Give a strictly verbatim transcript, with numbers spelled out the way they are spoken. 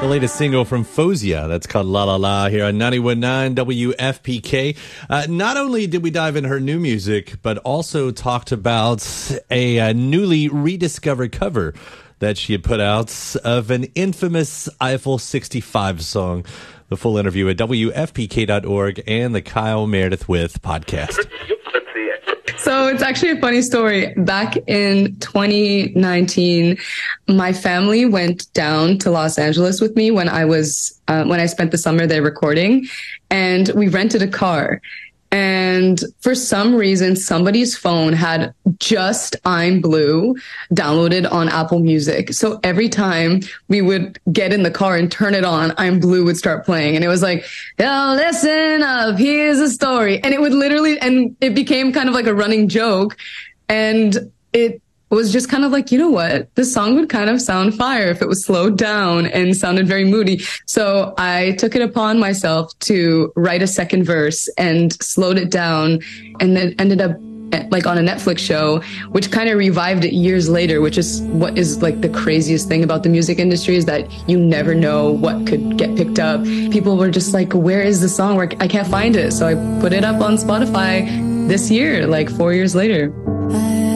The latest single from Fozia, that's called La La La, here on ninety-one point nine W F P K. Uh, not only did we dive in her new music, but also talked about a, a newly rediscovered cover that she had put out of an infamous Eiffel sixty-five song. The full interview at W F P K dot org and the Kyle Meredith With podcast. So it's actually a funny story. Back in twenty nineteen, my family went down to Los Angeles with me when I was, uh, when I spent the summer there recording, and we rented a car. And for some reason, somebody's phone had just I'm Blue downloaded on Apple Music. So every time we would get in the car and turn it on, I'm Blue would start playing. And it was like, oh, listen up, here's a story. And it would literally, and it became kind of like a running joke. And it was just kind of like, you know what? This song would kind of sound fire if it was slowed down and sounded very moody. So I took it upon myself to write a second verse and slowed it down, and then ended up like on a Netflix show, which kind of revived it years later, which is what is like the craziest thing about the music industry, is that you never know what could get picked up. People were just like, where is the song? Where I can't find it. So I put it up on Spotify this year, like four years later.